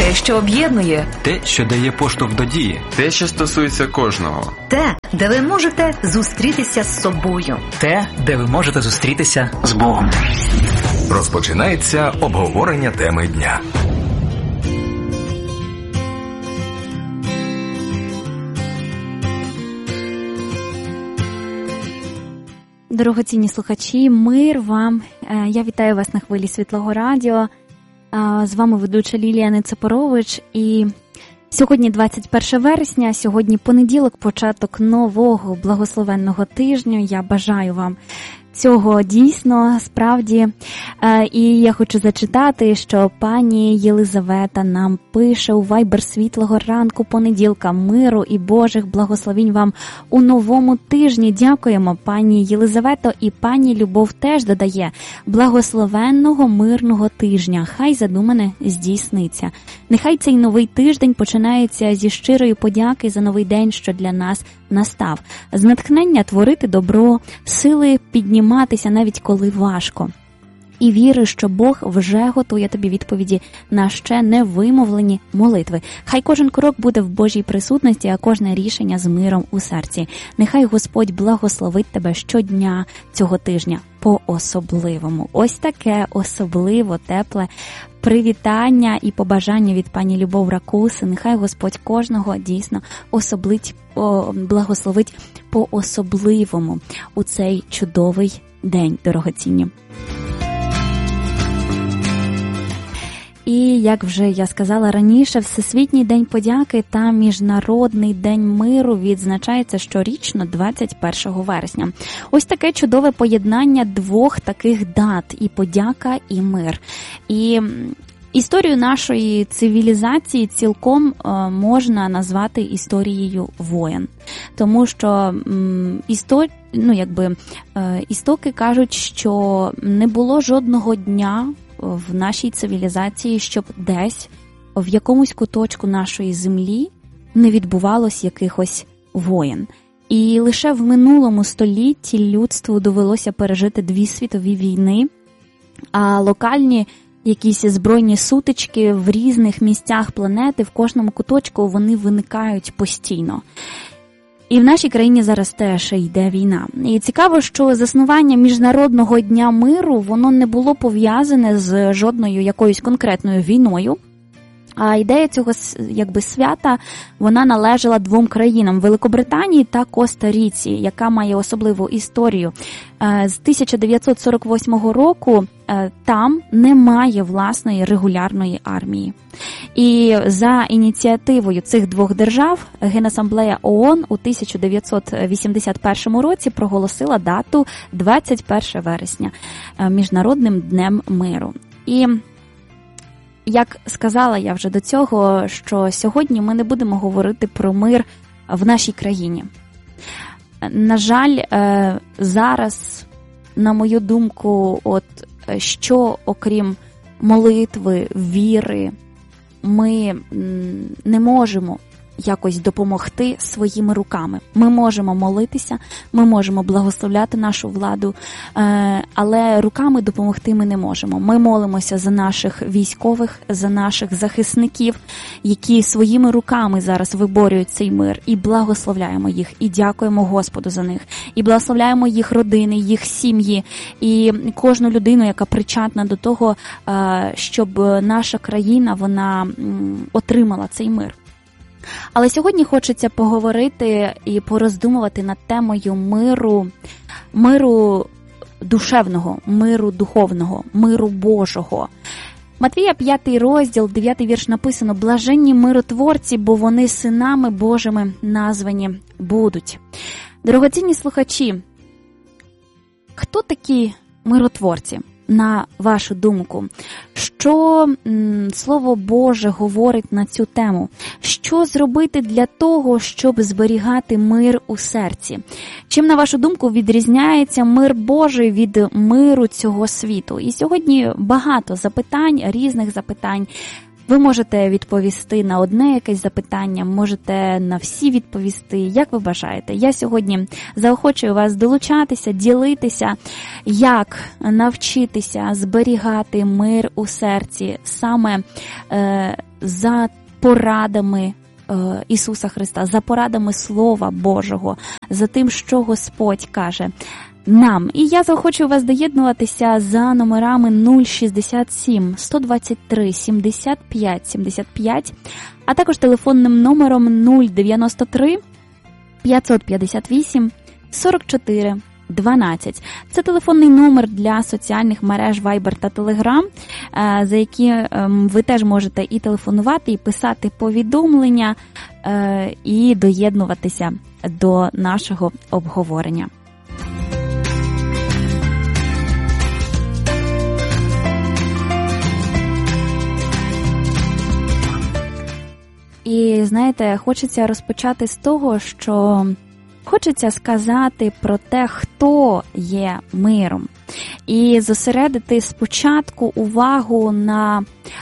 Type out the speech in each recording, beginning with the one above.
Те, що об'єднує. Те, що дає поштовх до дії. Те, що стосується кожного. Те, де ви можете зустрітися з собою. Те, де ви можете зустрітися з Богом. Розпочинається обговорення теми дня. Дорогоцінні слухачі, мир вам. Я вітаю вас на хвилі Світлого Радіо. З вами ведуча Лілія Нецепорович. І сьогодні 21 вересня, сьогодні понеділок, початок нового благословенного тижню. Я бажаю вам цього дійсно, справді. І я хочу зачитати, що пані Єлизавета нам пише у Viber: світлого ранку понеділка, миру і Божих благословінь вам у новому тижні. Дякуємо, пані Єлизавето. І пані Любов теж додає: благословенного мирного тижня. Хай задумане здійсниться. Нехай цей новий тиждень починається зі щирої подяки за новий день, що для нас настав. З натхнення творити добро, сили підніматися навіть коли важко. І віри, що Бог вже готує тобі відповіді на ще не вимовлені молитви. Хай кожен крок буде в Божій присутності, а кожне рішення з миром у серці. Нехай Господь благословить тебе щодня цього тижня по-особливому. Ось таке особливо тепле привітання і побажання від пані Любов Ракуси. Нехай Господь кожного дійсно благословить по-особливому у цей чудовий день, дорогоцінні. І, як вже я сказала раніше, Всесвітній день подяки та Міжнародний день миру відзначається щорічно 21 вересня. Ось таке чудове поєднання двох таких дат – і подяка, і мир. І історію нашої цивілізації цілком можна назвати історією воєн. Тому що істоки кажуть, що не було жодного дня в нашій цивілізації, щоб десь в якомусь куточку нашої землі не відбувалось якихось воєн. І лише в минулому столітті людству довелося пережити 2 світові війни, а локальні якісь збройні сутички в різних місцях планети, в кожному куточку вони виникають постійно. І в нашій країні зараз теж йде війна. І цікаво, що заснування Міжнародного дня миру, воно не було пов'язане з жодною якоюсь конкретною війною. А ідея цього свята, вона належала 2 країнам – Великобританії та Коста-Ріці, яка має особливу історію. З 1948 року там немає власної регулярної армії. І за ініціативою цих 2 держав Генасамблея ООН у 1981 році проголосила дату 21 вересня Міжнародним днем миру. І як сказала я вже до цього, що сьогодні ми не будемо говорити про мир в нашій країні. На жаль, зараз, на мою думку, що окрім молитви, віри, ми не можемо якось допомогти своїми руками. Ми можемо молитися, ми можемо благословляти нашу владу, але руками допомогти ми не можемо. Ми молимося за наших військових, за наших захисників, які своїми руками зараз виборюють цей мир, і благословляємо їх, і дякуємо Господу за них, і благословляємо їх родини, їх сім'ї, і кожну людину, яка причетна до того, щоб наша країна, вона отримала цей мир. Але сьогодні хочеться поговорити і пороздумувати над темою миру душевного, миру духовного, миру Божого. Матвія 5 розділ, 9 вірш написано: «Блаженні миротворці, бо вони синами Божими названі будуть». Дорогоцінні слухачі, хто такі миротворці? На вашу думку, що Слово Боже говорить на цю тему? Що зробити для того, щоб зберігати мир у серці? Чим, на вашу думку, відрізняється мир Божий від миру цього світу? І сьогодні багато запитань, різних запитань. Ви можете відповісти на одне якесь запитання, можете на всі відповісти, як ви бажаєте. Я сьогодні заохочую вас долучатися, ділитися, як навчитися зберігати мир у серці, саме за порадами Ісуса Христа, за порадами Слова Божого, за тим, що Господь каже нам. І я захочу вас доєднуватися за номерами 067 123 75 75, а також телефонним номером 093 558 44 12. Це телефонний номер для соціальних мереж Viber та Telegram, за які ви теж можете і телефонувати, і писати повідомлення, і доєднуватися до нашого обговорення. І, знаєте, хочеться розпочати з того, що хочеться сказати про те, хто є миром. І зосередити спочатку увагу на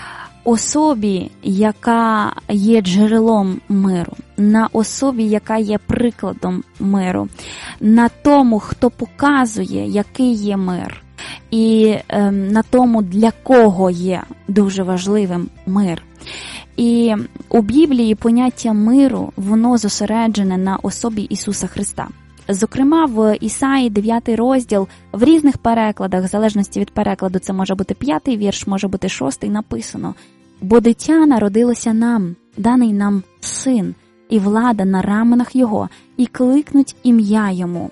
особі, яка є джерелом миру, на особі, яка є прикладом миру, на тому, хто показує, який є мир, і на тому, для кого є дуже важливим мир. І у Біблії поняття миру, воно зосереджене на особі Ісуса Христа. Зокрема, в Ісаї 9 розділ, в різних перекладах, в залежності від перекладу, це може бути 5 вірш, може бути 6, написано: «Бо дитя народилося нам, даний нам син, і влада на раменах його, і кликнуть ім'я йому.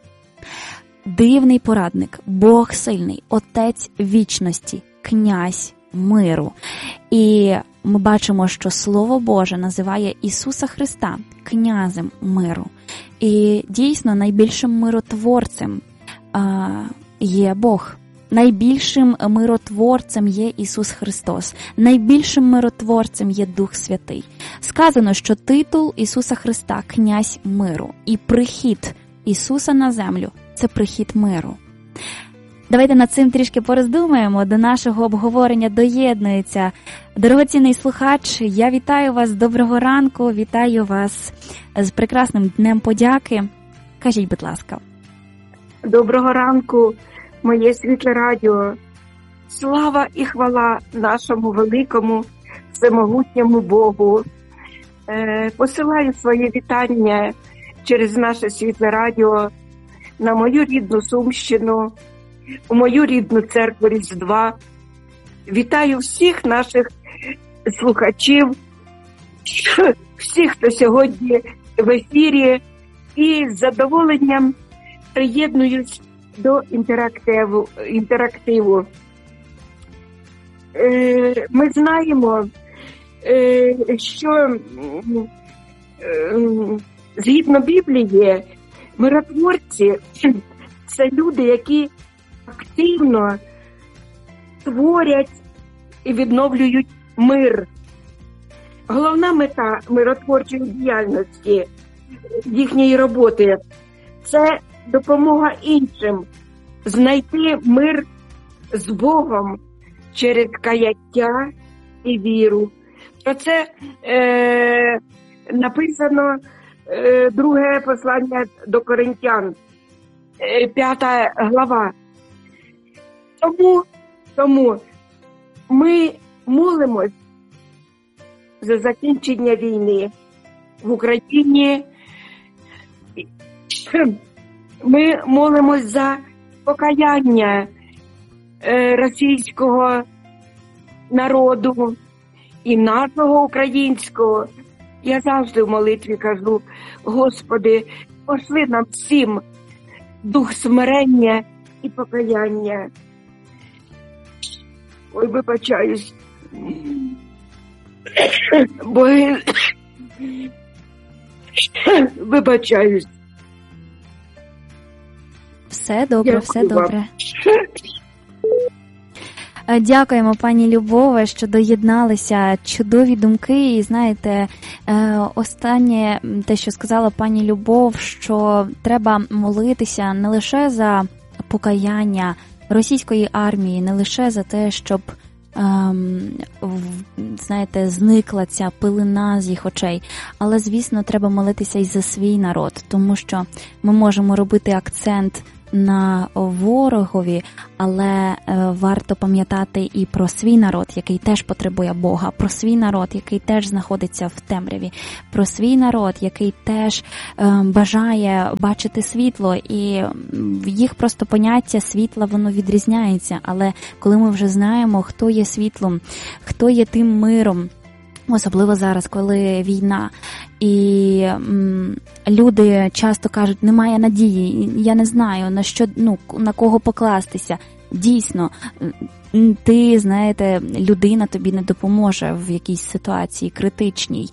Дивний порадник, Бог сильний, Отець вічності, Князь миру». І ми бачимо, що Слово Боже називає Ісуса Христа князем миру. І дійсно найбільшим миротворцем є Бог. Найбільшим миротворцем є Ісус Христос. Найбільшим миротворцем є Дух Святий. Сказано, що титул Ісуса Христа – князь миру. І прихід Ісуса на землю – це прихід миру. Давайте над цим трішки пороздумаємо. До нашого обговорення доєднується дорогоцінний слухач. Я вітаю вас, доброго ранку, вітаю вас з прекрасним Днем подяки. Кажіть, будь ласка. Доброго ранку, моє світле радіо. Слава і хвала нашому великому, всемогутньому Богу. Посилаю своє вітання через наше світле радіо на мою рідну Сумщину, у мою рідну церкву Різдва. Вітаю всіх наших слухачів, всіх, хто сьогодні в ефірі, і з задоволенням приєднуюсь до інтерактиву. Ми знаємо, що згідно Біблії, миротворці – це люди, які активно творять і відновлюють мир. Головна мета миротворчої діяльності, їхньої роботи – це допомога іншим знайти мир з Богом через каяття і віру. Про це написано друге послання до Коринтян, 5 глава. Тому ми молимось за закінчення війни в Україні. Ми молимось за покаяння російського народу і нашого українського. Я завжди в молитві кажу: Господи, пошли нам всім дух смирення і покаяння. Ой, вибачаюсь. Вибачаюсь. Все добре, все добре. Дякуємо, пані Любове, що доєдналися. Чудові думки. І знаєте, останнє те, що сказала пані Любов, що треба молитися не лише за покаяння російської армії, не лише за те, щоб, знаєте, зникла ця пилина з їх очей, але, звісно, треба молитися і за свій народ, тому що ми можемо робити акцент на ворогові, але варто пам'ятати і про свій народ, який теж потребує Бога, про свій народ, який теж знаходиться в темряві, про свій народ, який теж бажає бачити світло, і їх просто поняття світла, воно відрізняється, але коли ми вже знаємо, хто є світлом, хто є тим миром, особливо зараз, коли війна, і люди часто кажуть, немає надії, я не знаю, на що, на кого покластися. Дійсно, ти, знаєте, людина тобі не допоможе в якійсь ситуації критичній.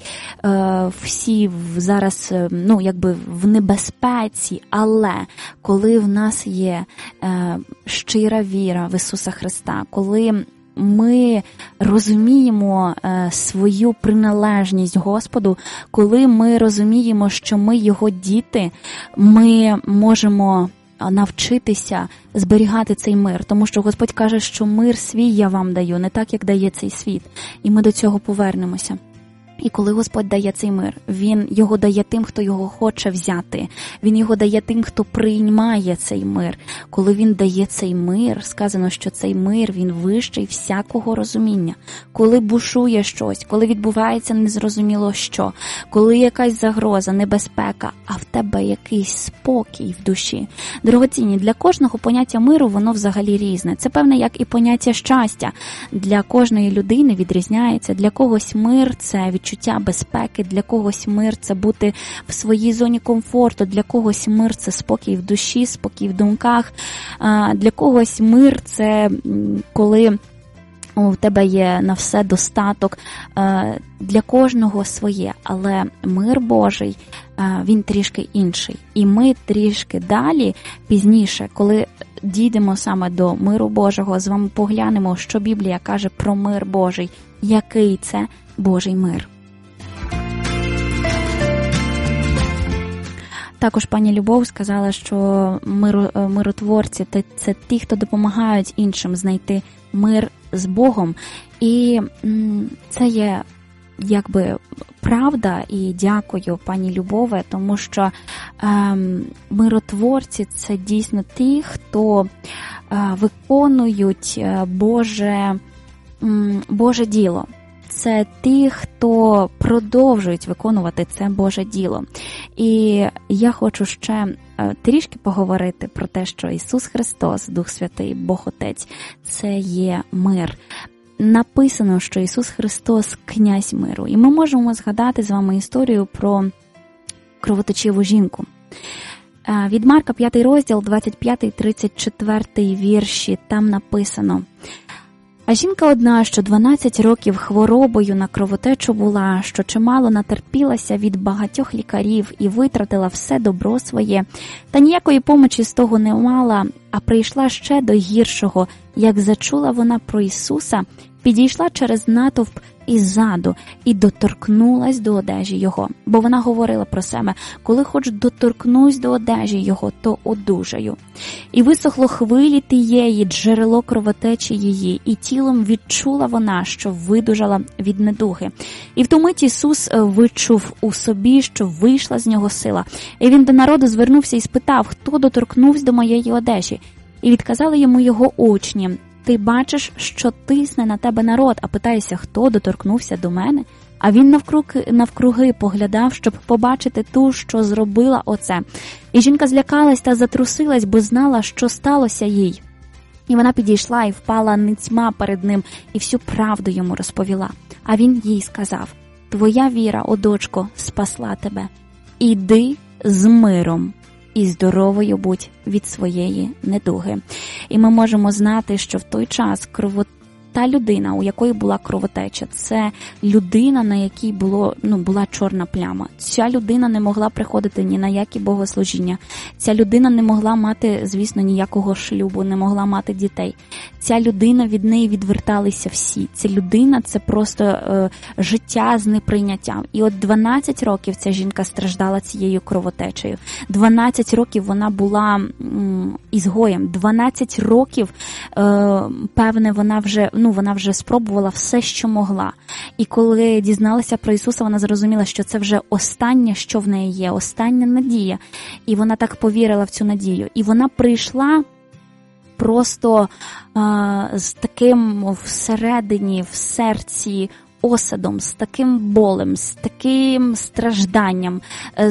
Всі зараз, в небезпеці, але коли в нас є щира віра в Ісуса Христа, коли ми розуміємо свою приналежність Господу, коли ми розуміємо, що ми Його діти, ми можемо навчитися зберігати цей мир, тому що Господь каже, що мир свій я вам даю, не так, як дає цей світ, і ми до цього повернемося. І коли Господь дає цей мир, Він його дає тим, хто його хоче взяти. Він його дає тим, хто приймає цей мир. Коли Він дає цей мир, сказано, що цей мир, він вищий всякого розуміння. Коли бушує щось, коли відбувається незрозуміло що, коли якась загроза, небезпека, а в тебе якийсь спокій в душі. Дорогоцінні, для кожного поняття миру, воно взагалі різне. Це певне, як і поняття щастя. Для кожної людини відрізняється. Для когось мир – це відчуття безпеки, для когось мир – це бути в своїй зоні комфорту, для когось мир – це спокій в душі, спокій в думках, для когось мир – це коли у тебе є на все достаток, для кожного своє, але мир Божий, він трішки інший. І ми трішки далі, пізніше, коли дійдемо саме до миру Божого, з вами поглянемо, що Біблія каже про мир Божий, який це Божий мир. Також пані Любов сказала, що миротворці – це ті, хто допомагають іншим знайти мир з Богом. І це є якби правда, і дякую пані Любове, тому що миротворці – це дійсно ті, хто виконують Боже діло. Це ті, хто продовжують виконувати це Боже діло. І я хочу ще трішки поговорити про те, що Ісус Христос, Дух Святий, Бог Отець – це є мир. Написано, що Ісус Христос – князь миру. І ми можемо згадати з вами історію про кровоточиву жінку. Від Марка 5 розділ, 25-34 вірші, там написано: «А жінка одна, що 12 років хворобою на кровотечу була, що чимало натерпілася від багатьох лікарів і витратила все добро своє, та ніякої помочі з того не мала, а прийшла ще до гіршого, як зачула вона про Ісуса, підійшла через натовп іззаду і доторкнулась до одежі Його». Бо вона говорила про себе: «Коли хоч доторкнусь до одежі Його, то одужаю». І висохло хвилі тієї, джерело кровотечі її, і тілом відчула вона, що видужала від недуги. І в ту мить Ісус відчув у собі, що вийшла з нього сила. І він до народу звернувся і спитав: «Хто доторкнувся до моєї одежі?» І відказали йому його учні: «Ти бачиш, що тисне на тебе народ, а питаєшся, хто доторкнувся до мене?» А він навкруги поглядав, щоб побачити ту, що зробила оце. І жінка злякалась та затрусилась, бо знала, що сталося їй. І вона підійшла і впала ницьма перед ним, і всю правду йому розповіла. А він їй сказав: «Твоя віра, о дочко, спасла тебе. Іди з миром і здоровою будь від своєї недуги». І ми можемо знати, що в той час та людина, у якої була кровотеча, це людина, на якій була чорна пляма. Ця людина не могла приходити ні на які богослужіння. Ця людина не могла мати, звісно, ніякого шлюбу, не могла мати дітей. Ця людина, від неї відверталися всі. Ця людина – це просто життя з неприйняттям. І от 12 років ця жінка страждала цією кровотечею. 12 років вона була ізгоєм. 12 років, певне, вона вже спробувала все, що могла. І коли дізналася про Ісуса, вона зрозуміла, що це вже останнє, що в неї є, остання надія. І вона так повірила в цю надію. І вона прийшла просто з таким всередині, в серці осадом, з таким болем, з таким стражданням,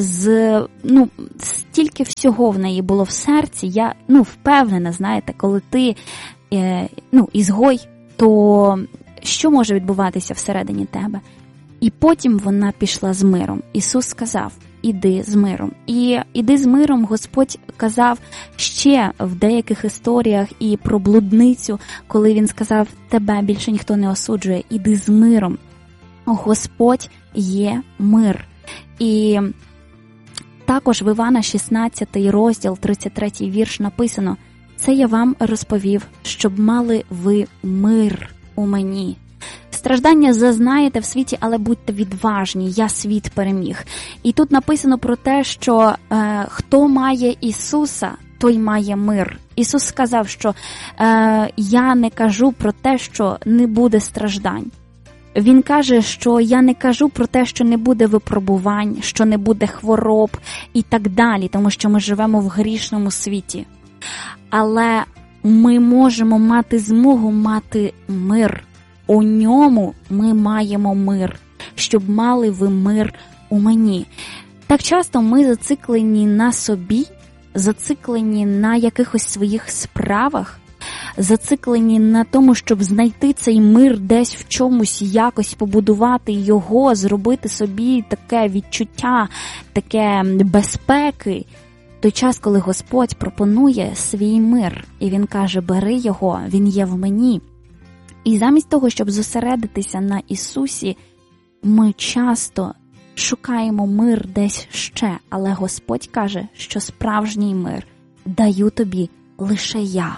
стільки всього в неї було в серці. Я впевнена, знаєте, коли ти ізгой, то що може відбуватися всередині тебе? І потім вона пішла з миром. Ісус сказав: іди з миром. І іди з миром Господь казав ще в деяких історіях і про блудницю, коли він сказав: тебе більше ніхто не осуджує, іди з миром. Господь є мир. І також в Івана 16 розділ, 33 вірш написано: це я вам розповів, щоб мали ви мир у мені. Страждання зазнаєте в світі, але будьте відважні, я світ переміг. І тут написано про те, що хто має Ісуса, той має мир. Ісус сказав, що я не кажу про те, що не буде страждань. Він каже, що я не кажу про те, що не буде випробувань, що не буде хвороб і так далі, тому що ми живемо в грішному світі. Але ми можемо мати змогу мати мир. У ньому ми маємо мир, щоб мали ви мир у мені. Так часто ми зациклені на собі, зациклені на якихось своїх справах, зациклені на тому, щоб знайти цей мир десь в чомусь, якось побудувати його, зробити собі таке відчуття, таке безпеки. Той час, коли Господь пропонує свій мир, і Він каже: бери його, він є в мені. І замість того, щоб зосередитися на Ісусі, ми часто шукаємо мир десь ще, але Господь каже, що справжній мир даю тобі лише я.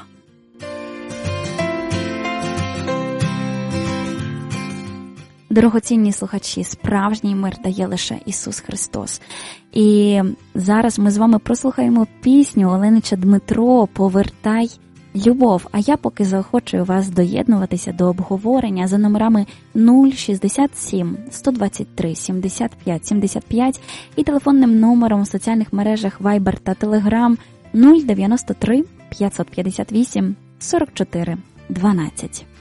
Дорогоцінні слухачі, справжній мир дає лише Ісус Христос. І зараз ми з вами прослухаємо пісню Оленича Дмитро «Повертай любов». А я поки заохочую вас доєднуватися до обговорення за номерами 067 123 75 75 і телефонним номером в соціальних мережах Viber та Telegram 093 558 44 12.